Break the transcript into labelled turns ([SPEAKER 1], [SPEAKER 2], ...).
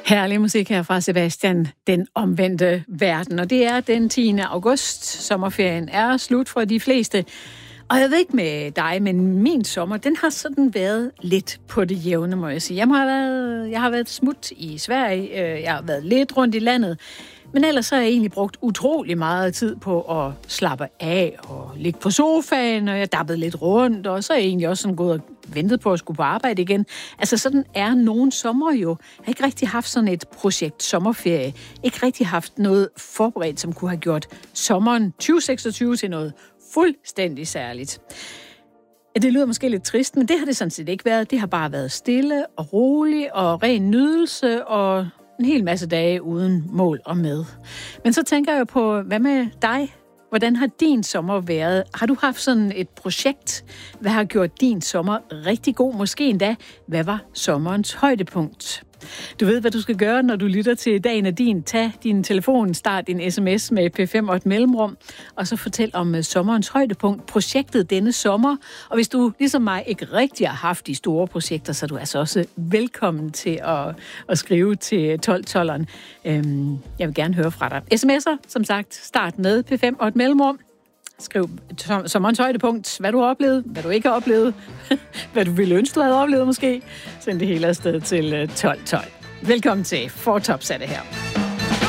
[SPEAKER 1] Herlig musik her fra Sebastian, Den omvendte verden. Og det er den 10. august. Sommerferien er slut for de fleste. Og jeg ved ikke med dig, men min sommer, den har sådan været lidt på det jævne, må jeg sige. Jeg har været smut i Sverige, jeg har været lidt rundt i landet. Men ellers så har jeg egentlig brugt utrolig meget tid på at slappe af og ligge på sofaen, og jeg dabbede lidt rundt, og så er jeg egentlig også sådan gået og ventet på at skulle på arbejde igen. Altså sådan er nogle sommer jo. Jeg har ikke rigtig haft sådan et projekt sommerferie. Ikke rigtig haft noget forberedt, som kunne have gjort sommeren 2026 til noget fuldstændig særligt. Ja, det lyder måske lidt trist, men det har det sådan set ikke været. Det har bare været stille og rolig og ren nydelse og en hel masse dage uden mål og med. Men så tænker jeg på, hvad med dig? Hvordan har din sommer været? Har du haft sådan et projekt? Hvad har gjort din sommer rigtig god? Måske endda, hvad var sommerens højdepunkt? Du ved, hvad du skal gøre, når du lytter til Dagen er din. Tag din telefon, start din sms med P5 og et mellemrum, og så fortæl om sommerens højdepunkt, projektet denne sommer. Og hvis du, ligesom mig, ikke rigtig har haft de store projekter, så er du altså også velkommen til at skrive til 1212'eren. Jeg vil gerne høre fra dig. SMS'er, som sagt, start med P5 og et mellemrum. Skriv sommerens højdepunkt, hvad du har oplevet, hvad du ikke har oplevet, hvad du ville ønske, du havde oplevet måske. Send det hele afsted til 1212. Velkommen til Four Tops er det her.